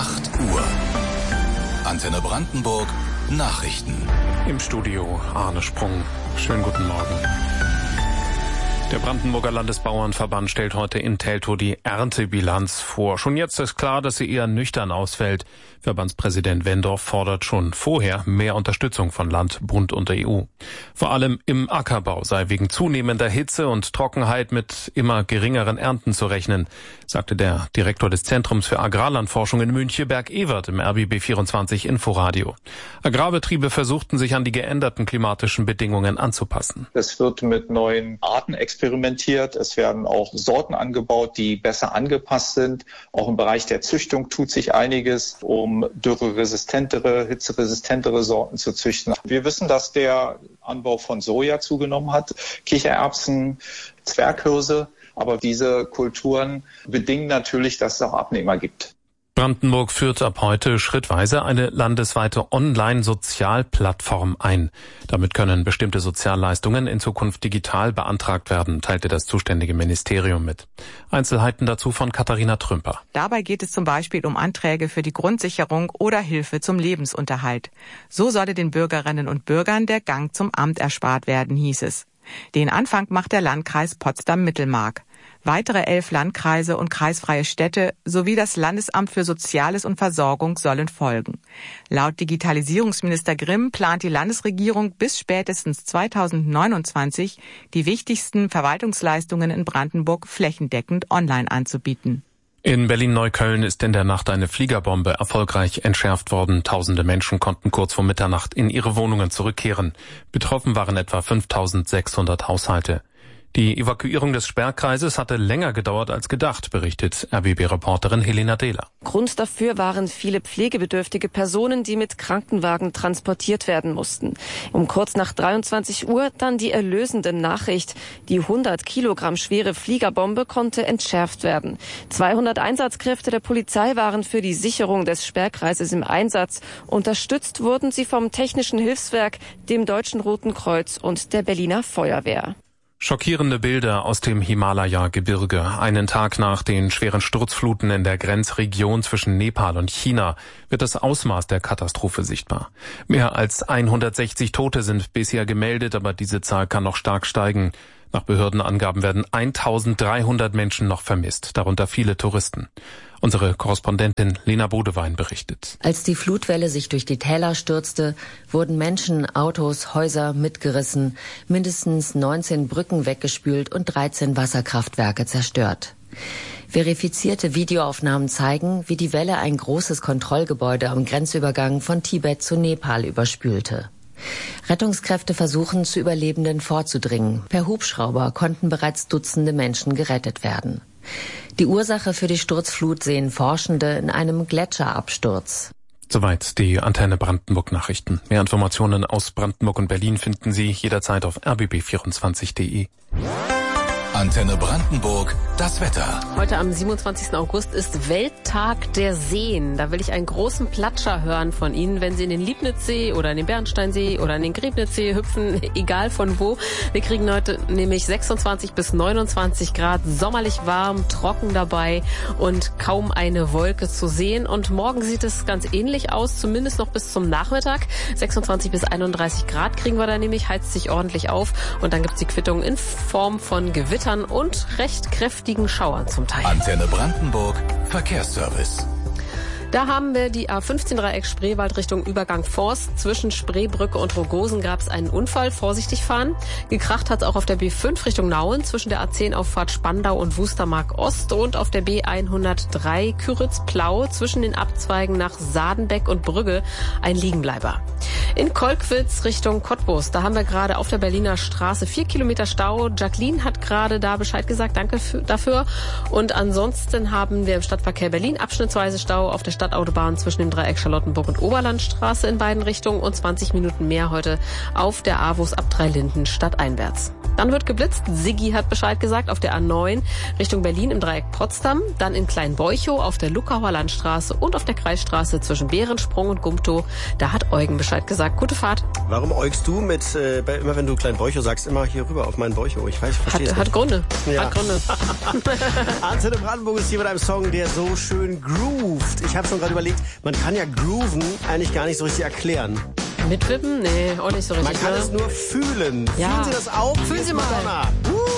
8 Uhr. Antenne Brandenburg Nachrichten. Im Studio Arne Sprung. Schönen guten Morgen. Der Brandenburger Landesbauernverband stellt heute in Teltow die Erntebilanz vor. Schon jetzt ist klar, dass sie eher nüchtern ausfällt. Verbandspräsident Wendorf fordert schon vorher mehr Unterstützung von Land, Bund und der EU. Vor allem im Ackerbau sei wegen zunehmender Hitze und Trockenheit mit immer geringeren Ernten zu rechnen, sagte der Direktor des Zentrums für Agrarlandforschung in München, Berg-Ewert, im RBB24 Inforadio. Agrarbetriebe versuchten sich an die geänderten klimatischen Bedingungen anzupassen. Es wird mit neuen Arten experimentiert. Es werden auch Sorten angebaut, die besser angepasst sind. Auch im Bereich der Züchtung tut sich einiges, um dürreresistentere, hitzeresistentere Sorten zu züchten. Wir wissen, dass der Anbau von Soja zugenommen hat, Kichererbsen, Zwerghirse. Aber diese Kulturen bedingen natürlich, dass es auch Abnehmer gibt. Brandenburg führt ab heute schrittweise eine landesweite Online-Sozialplattform ein. Damit können bestimmte Sozialleistungen in Zukunft digital beantragt werden, teilte das zuständige Ministerium mit. Einzelheiten dazu von Katharina Trümper. Dabei geht es zum Beispiel um Anträge für die Grundsicherung oder Hilfe zum Lebensunterhalt. So solle den Bürgerinnen und Bürgern der Gang zum Amt erspart werden, hieß es. Den Anfang macht der Landkreis Potsdam-Mittelmark. Weitere 11 Landkreise und kreisfreie Städte sowie das Landesamt für Soziales und Versorgung sollen folgen. Laut Digitalisierungsminister Grimm plant die Landesregierung bis spätestens 2029 die wichtigsten Verwaltungsleistungen in Brandenburg flächendeckend online anzubieten. In Berlin-Neukölln ist in der Nacht eine Fliegerbombe erfolgreich entschärft worden. Tausende Menschen konnten kurz vor Mitternacht in ihre Wohnungen zurückkehren. Betroffen waren etwa 5.600 Haushalte. Die Evakuierung des Sperrkreises hatte länger gedauert als gedacht, berichtet RBB-Reporterin Helena Dehler. Grund dafür waren viele pflegebedürftige Personen, die mit Krankenwagen transportiert werden mussten. Um kurz nach 23 Uhr dann die erlösende Nachricht. Die 100 Kilogramm schwere Fliegerbombe konnte entschärft werden. 200 Einsatzkräfte der Polizei waren für die Sicherung des Sperrkreises im Einsatz. Unterstützt wurden sie vom Technischen Hilfswerk, dem Deutschen Roten Kreuz und der Berliner Feuerwehr. Schockierende Bilder aus dem Himalaya-Gebirge. Einen Tag nach den schweren Sturzfluten in der Grenzregion zwischen Nepal und China wird das Ausmaß der Katastrophe sichtbar. Mehr als 160 Tote sind bisher gemeldet, aber diese Zahl kann noch stark steigen. Nach Behördenangaben werden 1.300 Menschen noch vermisst, darunter viele Touristen. Unsere Korrespondentin Lena Bodewein berichtet. Als die Flutwelle sich durch die Täler stürzte, wurden Menschen, Autos, Häuser mitgerissen, mindestens 19 Brücken weggespült und 13 Wasserkraftwerke zerstört. Verifizierte Videoaufnahmen zeigen, wie die Welle ein großes Kontrollgebäude am Grenzübergang von Tibet zu Nepal überspülte. Rettungskräfte versuchen, zu Überlebenden vorzudringen. Per Hubschrauber konnten bereits Dutzende Menschen gerettet werden. Die Ursache für die Sturzflut sehen Forschende in einem Gletscherabsturz. Soweit die Antenne Brandenburg Nachrichten. Mehr Informationen aus Brandenburg und Berlin finden Sie jederzeit auf rbb24.de. Antenne Brandenburg, das Wetter. Heute am 27. August ist Welttag der Seen. Da will ich einen großen Platscher hören von Ihnen, wenn Sie in den Liebnitzsee oder in den Bernsteinsee oder in den Griebnitzsee hüpfen, egal von wo. Wir kriegen heute nämlich 26 bis 29 Grad, sommerlich warm, trocken dabei und kaum eine Wolke zu sehen. Und morgen sieht es ganz ähnlich aus, zumindest noch bis zum Nachmittag. 26 bis 31 Grad kriegen wir da nämlich, heizt sich ordentlich auf. Und dann gibt's die Quittung in Form von Gewittern und recht kräftigen Schauern zum Teil. Antenne Brandenburg, Verkehrsservice. Da haben wir die A15-Dreieck Spreewald Richtung Übergang Forst. Zwischen Spreebrücke und Rogosen gab es einen Unfall. Vorsichtig fahren. Gekracht hat es auch auf der B5 Richtung Nauen zwischen der A10-Auffahrt Spandau und Wustermark Ost und auf der B103 Küritz-Plau zwischen den Abzweigen nach Sadenbeck und Brügge ein Liegenbleiber. In Kolkwitz Richtung Cottbus, da haben wir gerade auf der Berliner Straße 4 Kilometer Stau. Jacqueline hat gerade da Bescheid gesagt, danke dafür. Und ansonsten haben wir im Stadtverkehr Berlin abschnittsweise Stau auf der Stadtautobahn zwischen dem Dreieck Charlottenburg und Oberlandstraße in beiden Richtungen und 20 Minuten mehr heute auf der AWUS ab Dreilinden stadteinwärts. Dann wird geblitzt. Siggi hat Bescheid gesagt auf der A9 Richtung Berlin im Dreieck Potsdam, dann in Kleinbeuchow auf der Luckauer Landstraße und auf der Kreisstraße zwischen Behrensprung und Gumtow. Da hat Eugen Bescheid gesagt. Gute Fahrt. Warum äugst du immer wenn du Kleinbeuchow sagst, immer hier rüber auf meinen Beuchow? Ich verstehe es. Hat Gründe. Ja. Hat Gründe. Antenne Brandenburg ist hier mit einem Song, der so schön groovt. Ich habe schon gerade überlegt, man kann ja Grooven eigentlich gar nicht so richtig erklären. Mitwippen? Nee, auch nicht so richtig. Man kann es nur fühlen. Ja. Fühlen Sie das auch? Fühlen Sie mal. Madonna.